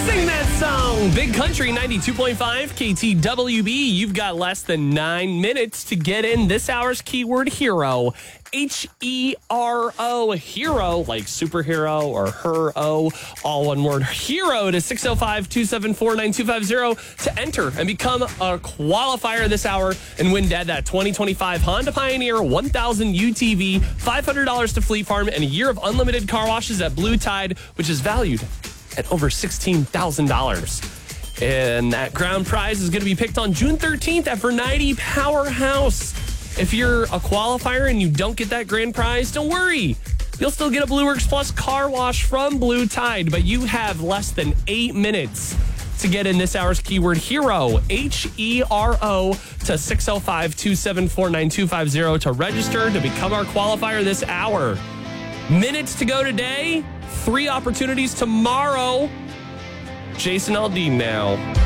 Sing that song. Big Country 92.5 KTWB. You've got less than 9 minutes to get in this hour's keyword hero. H-E-R-O, hero, like superhero or her-o, all one word. Hero to 605-274-9250 to enter and become a qualifier this hour and win Dad that 2025 Honda Pioneer 1000 UTV, $500 to Fleet Farm, and a year of unlimited car washes at Blue Tide, which is valued at over $16,000. And that ground prize is going to be picked on June 13th at Vernity Powerhouse. If you're a qualifier and you don't get that grand prize, don't worry. You'll still get a Blue Works Plus car wash from Blue Tide, but you have less than 8 minutes to get in this hour's keyword hero, H-E-R-O, to 605-274-9250 to register to become our qualifier this hour. Minutes to go today, 3 opportunities tomorrow. Jason Aldean now.